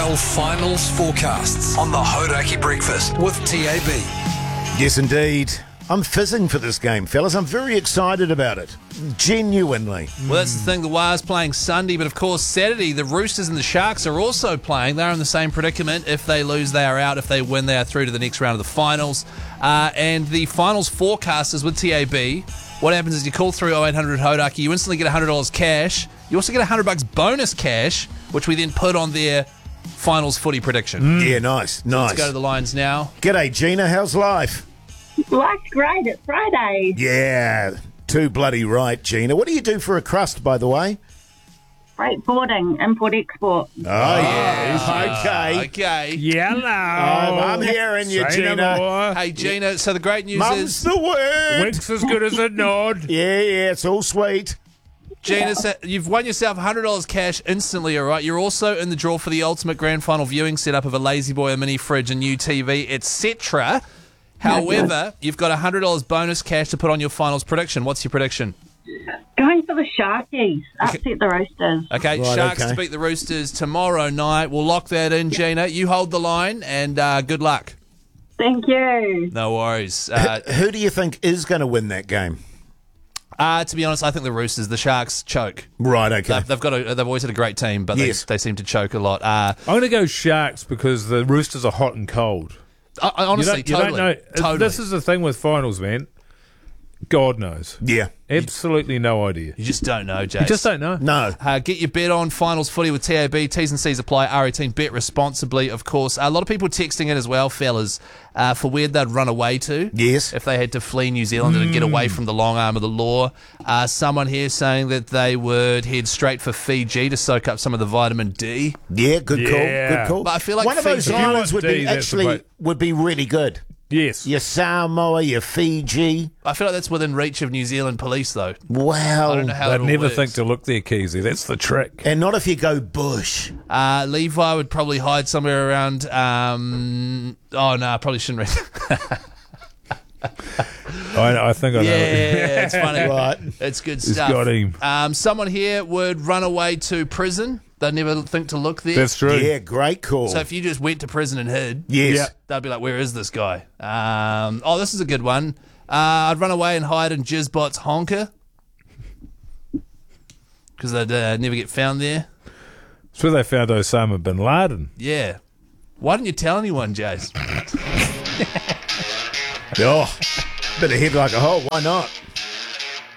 NRL Finals forecasts on the Hodaki Breakfast with TAB. Yes, indeed. I'm fizzing for this game, fellas. I'm very excited about it. Genuinely. Well, that's the thing. The War's playing Sunday, but of course Saturday, the Roosters and the Sharks are also playing. They're in the same predicament. If they lose, they are out. If they win, they are through to the next round of the finals. And the finals forecasters with TAB, what happens is you call through 0800 Hodaki, you instantly get $100 cash. You also get $100 bonus cash, which we then put on their finals footy prediction. Yeah, nice. Let's go to the lines now. G'day, Gina. How's life? Life's great. It's Friday. Yeah, too bloody right, Gina. What do you do for a crust, by the way? Freight forwarding, import-export. Oh, yeah. Okay. Okay. Yellow. I'm hearing you, Say no Gina. more. Hey, Gina, so the great news Mum's is, the word. Wink's as good as a nod. Yeah, it's all sweet. Gina, you've won yourself $100 cash instantly, all right? You're also in the draw for the ultimate grand final viewing setup of a Lazy Boy, a mini fridge, a new TV, etc. However, you've got $100 bonus cash to put on your finals prediction. What's your prediction? Going for the Sharkies. Upset the Roosters. Okay, Right, Sharks okay. to beat the Roosters tomorrow night. We'll lock that in, Gina. You hold the line, and good luck. Thank you. No worries. Who do you think is going to win that game? To be honest, I think the Roosters, the Sharks choke. Right, okay. They've always had a great team, but Yes. they seem to choke a lot. I'm going to go Sharks because the Roosters are hot and cold. I honestly, you don't know. totally. This is the thing with finals, man. God knows. Yeah. Absolutely no idea. You just don't know, Jace. You just don't know. No. Get your bet on finals footy with TAB. T's and C's apply. R18. Bet responsibly, of course. A lot of people texting in as well, fellas, for where they'd run away to. Yes. If they had to flee New Zealand and get away from the long arm of the law. Someone here saying that they would head straight for Fiji to soak up some of the vitamin D. Yeah, good Yeah. call. Good call. But I feel like one of those Fiji- If you islands want would be D, that's the actually way- would be really good. Yes. Your Samoa, your Fiji. I feel like that's within reach of New Zealand police, though. Wow. I don't know how They'd it all never works. think to look there, Keezy. That's the trick. And not if you go bush. Levi would probably hide somewhere around. Oh no, I probably shouldn't read. I think I know. Yeah, it's funny. Right. It's good He's stuff. got him. Someone here would run away to prison. They'd never think to look there. That's true. Yeah, great call. So if you just went to prison and hid, yes. Yeah. they'd be like, "Where is this guy?" This is a good one. I'd run away and hide in Jizzbot's honker because they'd never get found there. That's where they found Osama bin Laden. Yeah. Why didn't you tell anyone, Jace? Oh, bit of head like a hole. Why not?